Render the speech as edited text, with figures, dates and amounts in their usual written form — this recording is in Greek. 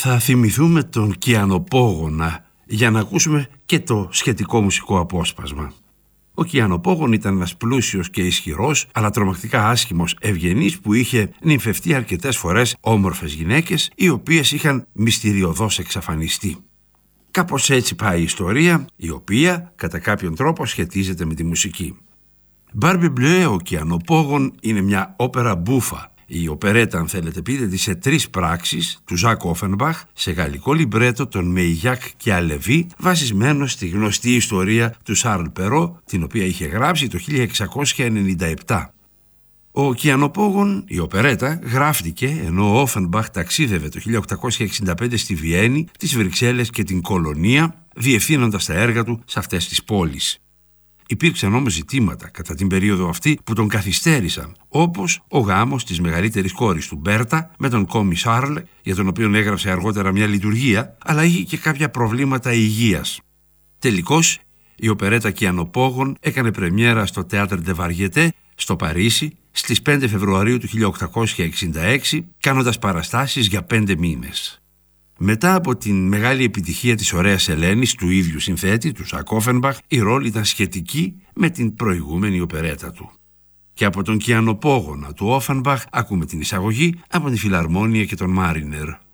Θα θυμηθούμε τον Κιανοπόγονα για να ακούσουμε και το σχετικό μουσικό απόσπασμα. Ο Κιανοπόγον ήταν ένας πλούσιος και ισχυρός, αλλά τρομακτικά άσχημος ευγενής που είχε νυμφευτεί αρκετές φορές όμορφες γυναίκες, οι οποίες είχαν μυστηριωδώς εξαφανιστεί. Κάπως έτσι πάει η ιστορία, η οποία κατά κάποιον τρόπο σχετίζεται με τη μουσική. Barbe Bleue, ο Κιανοπόγον, είναι μια όπερα μπούφα. Η οπερέτα, αν θέλετε πείτε, σε 3 πράξεις του Ζακ Όφενμπαχ, σε γαλλικό λιμπρέτο των Μέιγιακ και Αλεβί, βασισμένο στη γνωστή ιστορία του Σαρλ Περό, την οποία είχε γράψει το 1697. Ο Κιανοπόγον, η οπερέτα, γράφτηκε ενώ ο Όφενμπαχ ταξίδευε το 1865 στη Βιέννη, τις Βρυξέλλες και την Κολονία, διευθύνοντας τα έργα του σε αυτές τις πόλεις. Υπήρξαν όμως ζητήματα κατά την περίοδο αυτή που τον καθυστέρησαν, όπως ο γάμος της μεγαλύτερης κόρης του Μπέρτα με τον κόμι Σάρλ, για τον οποίο έγραψε αργότερα μια λειτουργία, αλλά είχε και κάποια προβλήματα υγείας. Τελικώς, η οπερέτα Κιανοπόγον έκανε πρεμιέρα στο Théâtre des Variétés στο Παρίσι στις 5 Φεβρουαρίου του 1866, κάνοντας παραστάσεις για 5 μήνες. Μετά από την μεγάλη επιτυχία της Ωραίας Ελένης του ίδιου συνθέτη, του Ζακ Όφενμπαχ, η ρόλη ήταν σχετική με την προηγούμενη οπερέτα του. Και από τον Κιανοπόγονα του Όφενμπαχ ακούμε την εισαγωγή από τη Φιλαρμόνια και τον Μάρινερ.